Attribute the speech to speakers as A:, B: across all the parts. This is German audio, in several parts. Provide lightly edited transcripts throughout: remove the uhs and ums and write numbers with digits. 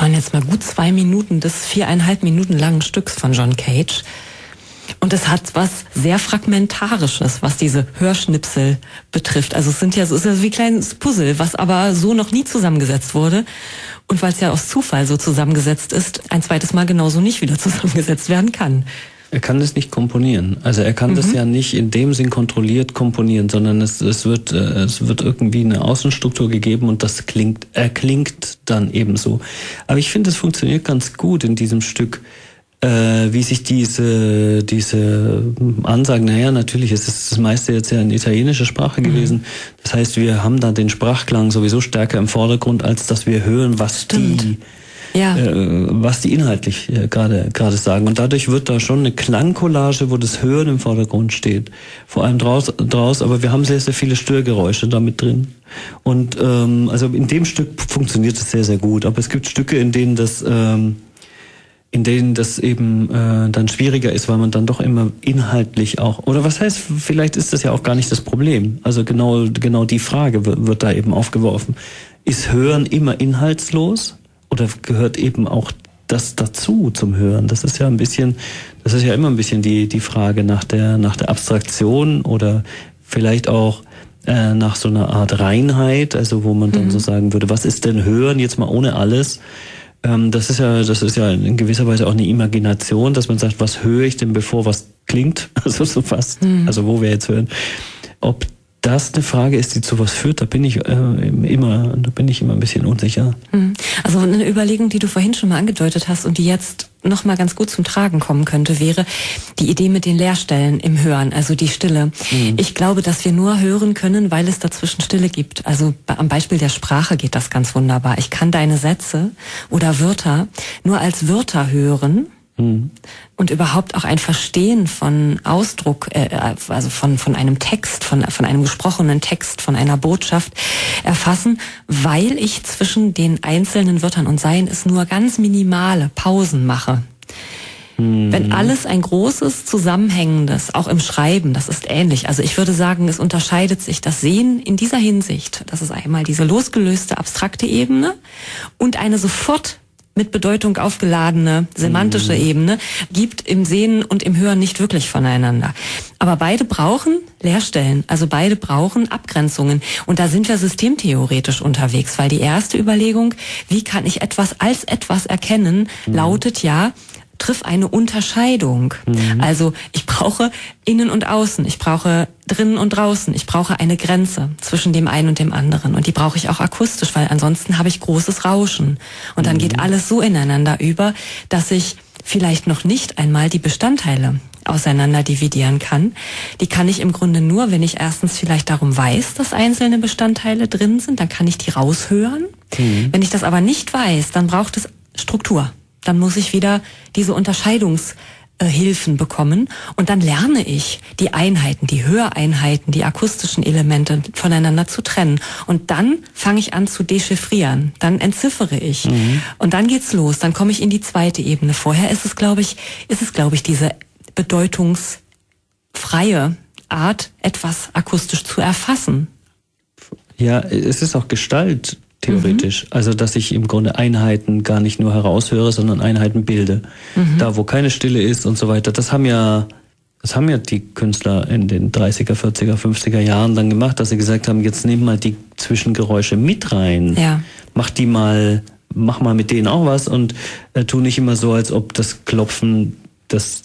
A: waren jetzt mal gut 2 Minuten des 4,5 Minuten langen Stücks von John Cage. Und es hat was sehr Fragmentarisches, was diese Hörschnipsel betrifft. Also es ist ja so wie ein kleines Puzzle, was aber so noch nie zusammengesetzt wurde. Und weil es ja aus Zufall so zusammengesetzt ist, ein zweites Mal genauso nicht wieder zusammengesetzt werden kann.
B: Er kann das nicht komponieren. Also er kann das ja nicht in dem Sinn kontrolliert komponieren, sondern es wird irgendwie eine Außenstruktur gegeben und das klingt dann ebenso. Aber ich finde, es funktioniert ganz gut in diesem Stück, wie sich diese Ansagen, naja, natürlich, es ist das meiste jetzt ja in italienischer Sprache gewesen. Das heißt, wir haben da den Sprachklang sowieso stärker im Vordergrund, als dass wir hören, was was die inhaltlich gerade sagen. Und dadurch wird da schon eine Klangcollage, wo das Hören im Vordergrund steht. Vor allem draus, aber wir haben sehr, sehr viele Störgeräusche da mit drin. Und also in dem Stück funktioniert es sehr, sehr gut. Aber es gibt Stücke, in denen das eben dann schwieriger ist, weil man dann doch immer inhaltlich auch, oder was heißt, vielleicht ist das ja auch gar nicht das Problem. Also genau die Frage wird da eben aufgeworfen. Ist Hören immer inhaltslos? Oder gehört eben auch das dazu zum Hören? Das ist ja immer ein bisschen die Frage nach der Abstraktion oder vielleicht auch nach so einer Art Reinheit, also wo man dann so sagen würde, was ist denn Hören jetzt mal ohne alles? Das ist ja in gewisser Weise auch eine Imagination, dass man sagt, was höre ich denn, bevor was klingt? Also so fast, also wo wir jetzt hören. Ob das eine Frage ist, die zu was führt, da bin ich immer ein bisschen unsicher.
A: Also eine Überlegung, die du vorhin schon mal angedeutet hast und die jetzt noch mal ganz gut zum Tragen kommen könnte, wäre die Idee mit den Leerstellen im Hören, also die Stille. Ich glaube, dass wir nur hören können, weil es dazwischen Stille gibt. Also am Beispiel der Sprache geht das ganz wunderbar. Ich kann deine Sätze oder Wörter nur als Wörter hören. Und überhaupt auch ein Verstehen von Ausdruck, also von einem Text, von einem gesprochenen Text, von einer Botschaft erfassen, weil ich zwischen den einzelnen Wörtern und seien es nur ganz minimale Pausen mache. Wenn alles ein großes, zusammenhängendes, auch im Schreiben, das ist ähnlich. Also ich würde sagen, es unterscheidet sich das Sehen in dieser Hinsicht. Das ist einmal diese losgelöste, abstrakte Ebene und eine sofort mit Bedeutung aufgeladene semantische Ebene gibt im Sehen und im Hören nicht wirklich voneinander. Aber beide brauchen Leerstellen, also beide brauchen Abgrenzungen. Und da sind wir systemtheoretisch unterwegs, weil die erste Überlegung, wie kann ich etwas als etwas erkennen, lautet ja, triff eine Unterscheidung. Also ich brauche innen und außen, ich brauche drinnen und draußen, ich brauche eine Grenze zwischen dem einen und dem anderen. Und die brauche ich auch akustisch, weil ansonsten habe ich großes Rauschen. Und dann geht alles so ineinander über, dass ich vielleicht noch nicht einmal die Bestandteile auseinander dividieren kann. Die kann ich im Grunde nur, wenn ich erstens vielleicht darum weiß, dass einzelne Bestandteile drin sind, dann kann ich die raushören. Wenn ich das aber nicht weiß, dann braucht es Struktur. Dann muss ich wieder diese Unterscheidungshilfen bekommen und dann lerne ich die Einheiten, die Höreinheiten, die akustischen Elemente voneinander zu trennen. Und dann fange ich an zu dechiffrieren, dann entziffere ich und dann geht's los, dann komme ich in die zweite Ebene. Vorher ist es, glaube ich, diese bedeutungsfreie Art, etwas akustisch zu erfassen.
B: Ja, es ist auch Gestalt. Theoretisch. Also, dass ich im Grunde Einheiten gar nicht nur heraushöre, sondern Einheiten bilde. Da, wo keine Stille ist und so weiter. Das haben ja die Künstler in den 30er, 40er, 50er Jahren dann gemacht, dass sie gesagt haben, jetzt nehm mal die Zwischengeräusche mit rein. Ja. Mach mal mit denen auch was und tu nicht immer so, als ob das Klopfen des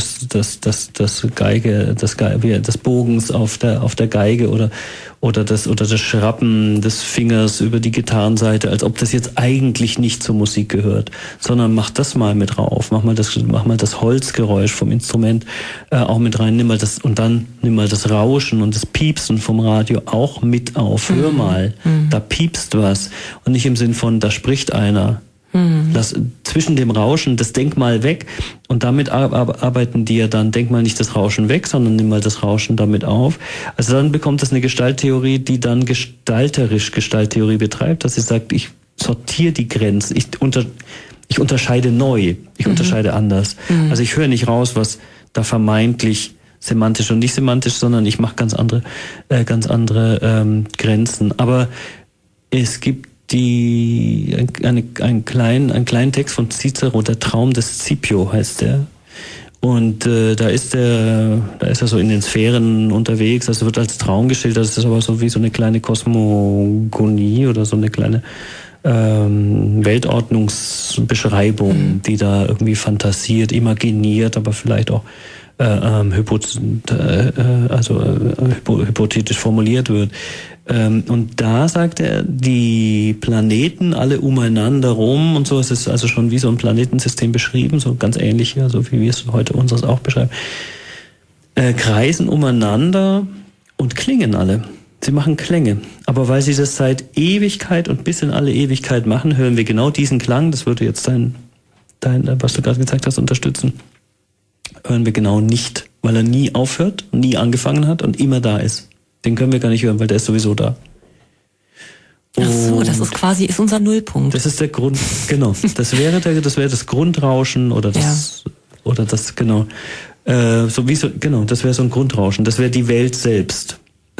B: Bogens auf der Geige oder das Schrappen des Fingers über die Gitarrenseite, als ob das jetzt eigentlich nicht zur Musik gehört, sondern mach das mal mit rauf, mach mal das Holzgeräusch vom Instrument auch mit rein, nimm mal das Rauschen und das Piepsen vom Radio auch mit auf, hör mal, da piepst was und nicht im Sinn von, da spricht einer. Lass zwischen dem Rauschen das Denkmal weg und damit arbeiten die ja dann, denk mal nicht das Rauschen weg, sondern nimm mal das Rauschen damit auf. Also dann bekommt es eine Gestalttheorie, die dann gestalterisch Gestalttheorie betreibt, dass sie sagt, ich sortiere die Grenzen, ich unterscheide neu, ich unterscheide anders. Also ich höre nicht raus, was da vermeintlich semantisch und nicht semantisch, sondern ich mache ganz andere Grenzen. Aber es gibt einen kleinen Text von Cicero, der Traum des Scipio heißt der. Und da ist er so in den Sphären unterwegs, also wird als Traum geschildert, das ist aber so wie so eine kleine Kosmogonie oder so eine kleine Weltordnungsbeschreibung, die da irgendwie fantasiert, imaginiert, aber vielleicht auch hypothetisch formuliert wird. Und da sagt er, die Planeten alle umeinander rum und so, es ist also schon wie so ein Planetensystem beschrieben, so ganz ähnlich, also wie wir es heute unseres auch beschreiben, kreisen umeinander und klingen alle. Sie machen Klänge. Aber weil sie das seit Ewigkeit und bis in alle Ewigkeit machen, hören wir genau diesen Klang, das würde jetzt dein was du gerade gezeigt hast, unterstützen, hören wir genau nicht, weil er nie aufhört, nie angefangen hat und immer da ist. Den können wir gar nicht hören, weil der ist sowieso da.
A: Ach so, das ist unser Nullpunkt.
B: Das ist der Grund, genau. Das wäre das Grundrauschen oder das, genau. Das wäre so ein Grundrauschen. Das wäre die Welt selbst.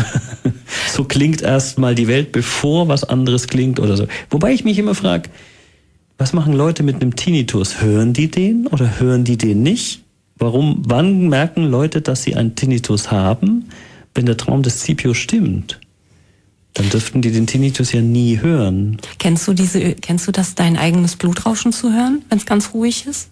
B: So klingt erstmal die Welt, bevor was anderes klingt oder so. Wobei ich mich immer frage, was machen Leute mit einem Tinnitus? Hören die den oder hören die den nicht? Wann merken Leute, dass sie einen Tinnitus haben? Wenn der Traum des Scipio stimmt, dann dürften die den Tinnitus ja nie hören.
A: Kennst du das, dein eigenes Blutrauschen zu hören, wenn es ganz ruhig ist?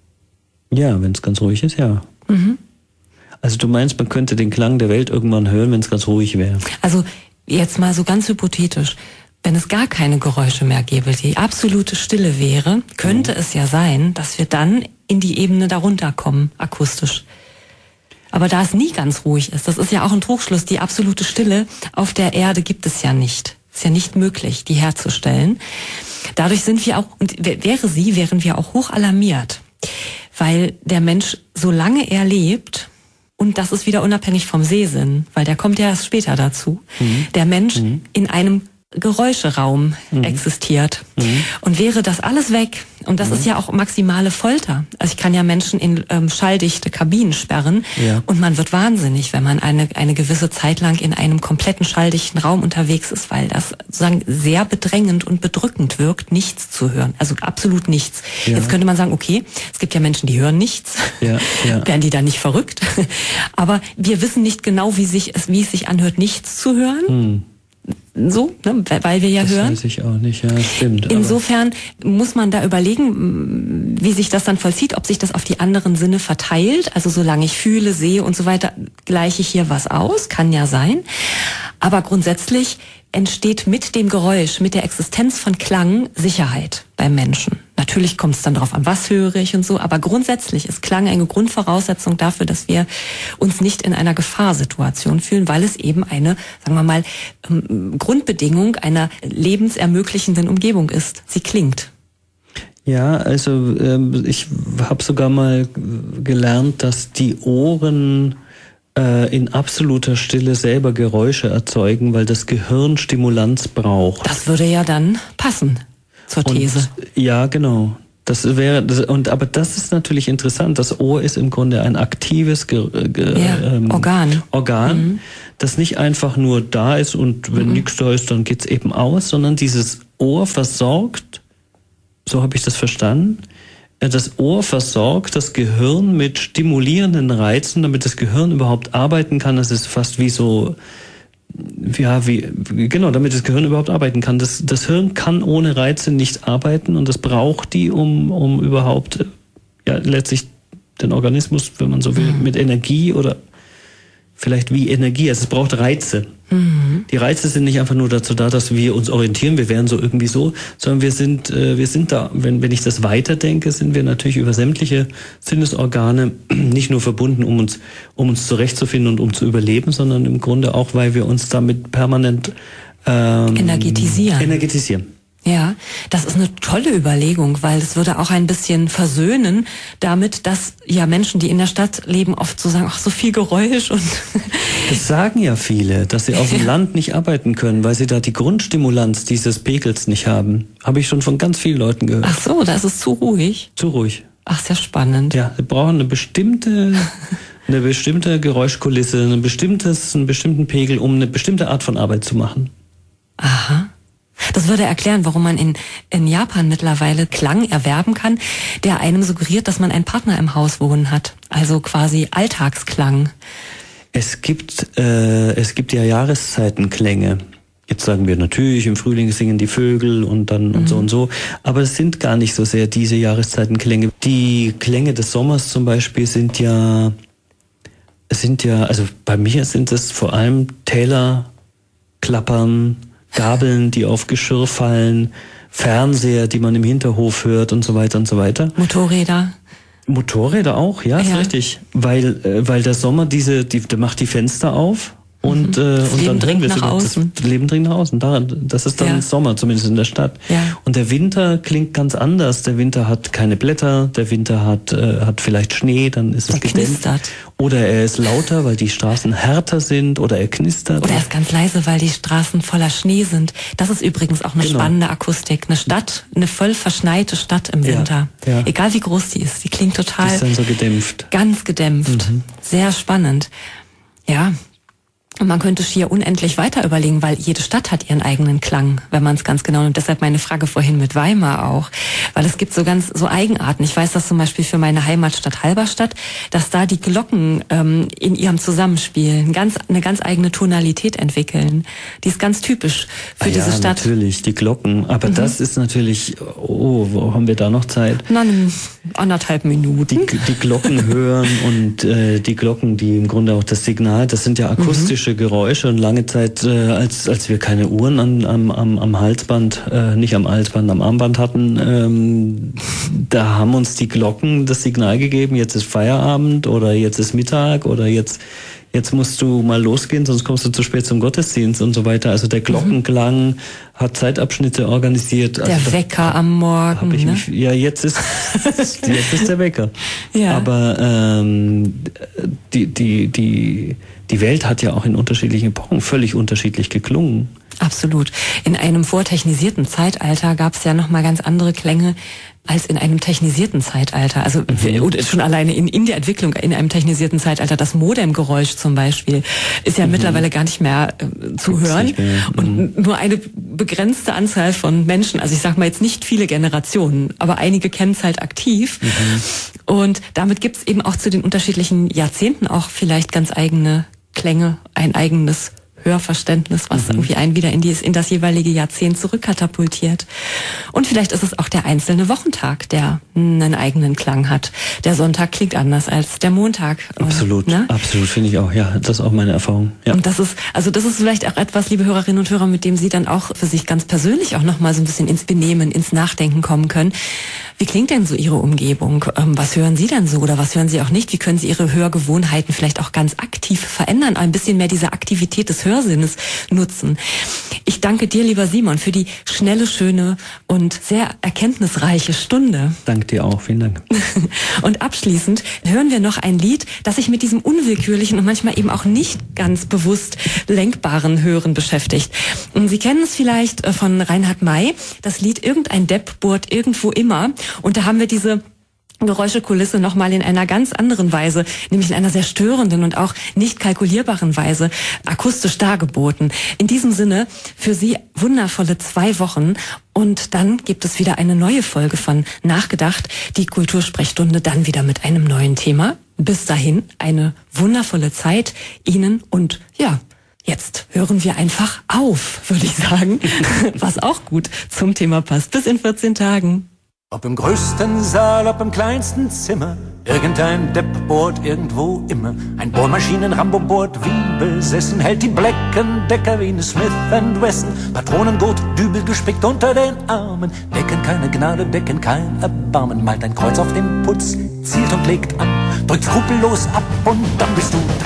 B: Ja, wenn es ganz ruhig ist, ja. Mhm. Also du meinst, man könnte den Klang der Welt irgendwann hören, wenn es ganz ruhig wäre?
A: Also jetzt mal so ganz hypothetisch. Wenn es gar keine Geräusche mehr gäbe, die absolute Stille wäre, könnte es ja sein, dass wir dann in die Ebene darunter kommen, akustisch. Aber da es nie ganz ruhig ist, das ist ja auch ein Trugschluss, die absolute Stille auf der Erde gibt es ja nicht. Ist ja nicht möglich, die herzustellen. Dadurch sind wir auch, und wären wir auch hoch alarmiert. Weil der Mensch, solange er lebt, und das ist wieder unabhängig vom Sehsinn, weil der kommt ja erst später dazu, der Mensch in einem Geräuscheraum existiert. Und wäre das alles weg, und das ist ja auch maximale Folter. Also ich kann ja Menschen in schalldichte Kabinen sperren und man wird wahnsinnig, wenn man eine gewisse Zeit lang in einem kompletten schalldichten Raum unterwegs ist, weil das sozusagen sehr bedrängend und bedrückend wirkt, nichts zu hören. Also absolut nichts. Ja. Jetzt könnte man sagen, okay, es gibt ja Menschen, die hören nichts. Ja. Werden die dann nicht verrückt? Aber wir wissen nicht genau, wie es sich anhört, nichts zu hören. So, ne, weil wir ja
B: das
A: hören.
B: Das weiß ich auch nicht, ja, stimmt.
A: Insofern muss man da überlegen, wie sich das dann vollzieht, ob sich das auf die anderen Sinne verteilt. Also solange ich fühle, sehe und so weiter, gleiche ich hier was aus, kann ja sein. Aber grundsätzlich entsteht mit dem Geräusch, mit der Existenz von Klang Sicherheit beim Menschen. Natürlich kommt es dann darauf an, was höre ich und so, aber grundsätzlich ist Klang eine Grundvoraussetzung dafür, dass wir uns nicht in einer Gefahrsituation fühlen, weil es eben eine, sagen wir mal, Grundbedingung einer lebensermöglichenden Umgebung ist. Sie klingt.
B: Ja, also ich habe sogar mal gelernt, dass die Ohren in absoluter Stille selber Geräusche erzeugen, weil das Gehirn Stimulanz braucht.
A: Das würde ja dann passen zur These.
B: Ja, genau. Aber das ist natürlich interessant. Das Ohr ist im Grunde ein aktives Organ, das nicht einfach nur da ist und wenn nichts da ist, dann geht's eben aus, sondern dieses Ohr versorgt, so habe ich das verstanden, das Ohr versorgt das Gehirn mit stimulierenden Reizen, damit das Gehirn überhaupt arbeiten kann. Das ist fast wie so, damit das Gehirn überhaupt arbeiten kann. Das Hirn kann ohne Reize nicht arbeiten und das braucht die, um überhaupt letztlich den Organismus, wenn man so will, mit Energie oder vielleicht wie Energie, also es braucht Reize. Die Reize sind nicht einfach nur dazu da, dass wir uns orientieren, wir wären so irgendwie so, sondern wir sind da, wenn ich das weiterdenke, sind wir natürlich über sämtliche Sinnesorgane nicht nur verbunden, um uns zurechtzufinden und um zu überleben, sondern im Grunde auch, weil wir uns damit permanent energetisieren.
A: Ja, das ist eine tolle Überlegung, weil es würde auch ein bisschen versöhnen damit, dass ja Menschen, die in der Stadt leben, oft so sagen, ach, so viel Geräusch und...
B: Das sagen ja viele, dass sie auf dem Land nicht arbeiten können, weil sie da die Grundstimulanz dieses Pegels nicht haben. Habe ich schon von ganz vielen Leuten gehört.
A: Ach so, da ist es zu ruhig?
B: Zu ruhig.
A: Ach, sehr spannend.
B: Ja, sie brauchen eine bestimmte Geräuschkulisse, einen bestimmten Pegel, um eine bestimmte Art von Arbeit zu machen.
A: Aha. Das würde erklären, warum man in Japan mittlerweile Klang erwerben kann, der einem suggeriert, dass man einen Partner im Haus wohnen hat. Also quasi Alltagsklang.
B: Es gibt ja Jahreszeitenklänge. Jetzt sagen wir natürlich, im Frühling singen die Vögel und dann und so und so. Aber es sind gar nicht so sehr diese Jahreszeitenklänge. Die Klänge des Sommers zum Beispiel sind ja, also bei mir sind es vor allem Täler, Klappern, Gabeln, die auf Geschirr fallen, Fernseher, die man im Hinterhof hört und so weiter und so weiter. Motorräder auch, ja, ist richtig. Weil der Sommer der macht die Fenster auf und dann
A: dringt nach außen.
B: Das Leben dringt nach außen. Das ist dann Sommer, zumindest in der Stadt. Ja. Und der Winter klingt ganz anders. Der Winter hat keine Blätter, der Winter hat vielleicht Schnee, dann ist es gedämpft. Knistert. Oder er ist lauter, weil die Straßen härter sind, oder er knistert.
A: Oder er ist ganz leise, weil die Straßen voller Schnee sind. Das ist übrigens auch eine spannende Akustik. Eine voll verschneite Stadt im Winter. Ja. Egal wie groß die ist, die klingt total... Die
B: ist dann so gedämpft.
A: Ganz gedämpft. Sehr spannend. Ja. Und man könnte schier unendlich weiter überlegen, weil jede Stadt hat ihren eigenen Klang, wenn man es ganz genau nimmt. Deshalb meine Frage vorhin mit Weimar auch. Weil es gibt so Eigenarten. Ich weiß das zum Beispiel für meine Heimatstadt Halberstadt, dass da die Glocken in ihrem Zusammenspiel eine ganz eigene Tonalität entwickeln. Die ist ganz typisch für diese Stadt.
B: Ja, natürlich, die Glocken. Aber das ist natürlich, wo haben wir da noch Zeit?
A: 1,5 Minuten.
B: Die Glocken hören und die Glocken, die im Grunde auch das Signal, das sind ja akustische Geräusche, und lange Zeit, als wir keine Uhren am Halsband, nicht am Halsband, am Armband hatten, da haben uns die Glocken das Signal gegeben, jetzt ist Feierabend oder jetzt ist Mittag oder jetzt musst du mal losgehen, sonst kommst du zu spät zum Gottesdienst und so weiter. Also der Glockenklang hat Zeitabschnitte organisiert.
A: Der Wecker am Morgen.
B: Jetzt ist der Wecker.
A: Ja.
B: Aber die Welt hat ja auch in unterschiedlichen Epochen völlig unterschiedlich geklungen.
A: Absolut. In einem vortechnisierten Zeitalter gab es ja noch mal ganz andere Klänge als in einem technisierten Zeitalter. Also schon alleine in der Entwicklung in einem technisierten Zeitalter, das Modemgeräusch zum Beispiel, ist ja mittlerweile gar nicht mehr zu hören. Und nur eine begrenzte Anzahl von Menschen, also ich sag mal jetzt nicht viele Generationen, aber einige kennen es halt aktiv. Und damit gibt es eben auch zu den unterschiedlichen Jahrzehnten auch vielleicht ganz eigene Klänge, ein eigenes Hörverständnis, was irgendwie einen wieder in das jeweilige Jahrzehnt zurückkatapultiert. Und vielleicht ist es auch der einzelne Wochentag, der einen eigenen Klang hat. Der Sonntag klingt anders als der Montag.
B: Absolut, absolut, finde ich auch. Ja, das ist auch meine Erfahrung. Ja.
A: Und das ist vielleicht auch etwas, liebe Hörerinnen und Hörer, mit dem Sie dann auch für sich ganz persönlich auch nochmal so ein bisschen ins Benehmen, ins Nachdenken kommen können. Wie klingt denn so Ihre Umgebung? Was hören Sie denn so oder was hören Sie auch nicht? Wie können Sie Ihre Hörgewohnheiten vielleicht auch ganz aktiv verändern? Ein bisschen mehr diese Aktivität des Hörsinnes nutzen. Ich danke dir, lieber Simon, für die schnelle, schöne und sehr erkenntnisreiche Stunde.
B: Danke dir auch, vielen Dank.
A: Und abschließend hören wir noch ein Lied, das sich mit diesem unwillkürlichen und manchmal eben auch nicht ganz bewusst lenkbaren Hören beschäftigt. Und Sie kennen es vielleicht von Reinhard May, das Lied Irgendein Depp bohrt irgendwo immer. Und da haben wir diese Geräuschekulisse nochmal in einer ganz anderen Weise, nämlich in einer sehr störenden und auch nicht kalkulierbaren Weise akustisch dargeboten. In diesem Sinne für Sie wundervolle 2 Wochen und dann gibt es wieder eine neue Folge von Nachgedacht, die Kultursprechstunde, dann wieder mit einem neuen Thema. Bis dahin eine wundervolle Zeit Ihnen und jetzt hören wir einfach auf, würde ich sagen, was auch gut zum Thema passt. Bis in 14 Tagen.
C: Ob im größten Saal, ob im kleinsten Zimmer, irgendein Depp bohrt irgendwo immer. Ein Bohrmaschinen-Rambo bohrt wie besessen, hält die Black & Decker wie eine Smith & Wesson. Patronengurt, Dübel gespickt unter den Armen, decken keine Gnade, decken kein Erbarmen. Malt ein Kreuz auf den Putz, zielt und legt an, drückt skrupellos ab und dann bist du